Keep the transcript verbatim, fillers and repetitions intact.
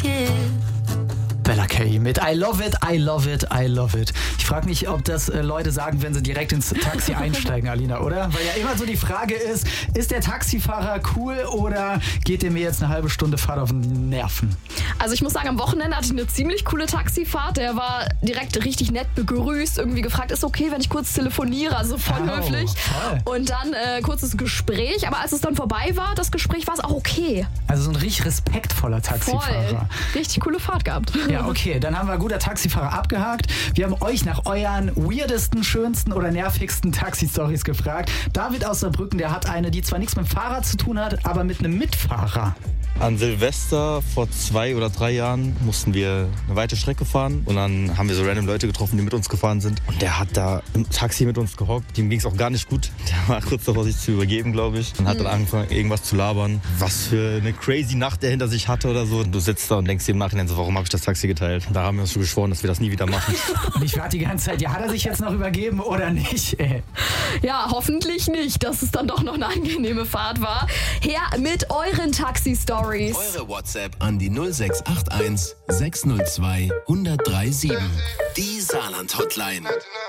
kid. Bella K mit I love it, I love it, I love it. Ich frage mich, ob das äh, Leute sagen, wenn sie direkt ins Taxi einsteigen, Alina, oder? Weil ja immer so die Frage ist, ist der Taxifahrer cool oder geht der mir jetzt eine halbe Stunde Fahrt auf den Nerven? Also ich muss sagen, am Wochenende hatte ich eine ziemlich coole Taxifahrt. Der war direkt richtig nett begrüßt, irgendwie gefragt, ist okay, wenn ich kurz telefoniere, also voll Oh, höflich. toll. Und dann äh, kurzes Gespräch, aber als es dann vorbei war, das Gespräch, war es auch okay. Also so ein richtig respektvoller Taxifahrer. Voll. Richtig coole Fahrt gehabt. Ja, okay, dann haben wir guter Taxifahrer abgehakt. Wir haben euch nach euren weirdesten, schönsten oder nervigsten Taxi-Stories gefragt. David aus Saarbrücken, der hat eine, die zwar nichts mit dem Fahrrad zu tun hat, aber mit einem Mitfahrer. An Silvester vor zwei oder drei Jahren mussten wir eine weite Strecke fahren und dann haben wir so random Leute getroffen, die mit uns gefahren sind und der hat da im Taxi mit uns gehockt, dem ging es auch gar nicht gut. Der war kurz davor, sich zu übergeben, glaube ich, und hat dann angefangen, irgendwas zu labern, was für eine crazy Nacht er hinter sich hatte oder so. Und du sitzt da und denkst dir im Nachhinein so, warum habe ich das Taxi geteilt? Da haben wir uns schon geschworen, dass wir das nie wieder machen. Und ich warte die ganze Zeit, ja, hat er sich jetzt noch übergeben oder nicht? Ey. Ja, hoffentlich nicht, dass es dann doch noch eine angenehme Fahrt war. Her mit euren Taxi-Stories. Eure WhatsApp an die null sechs acht eins sechs null zwei eins null drei sieben. Die Saarland-Hotline.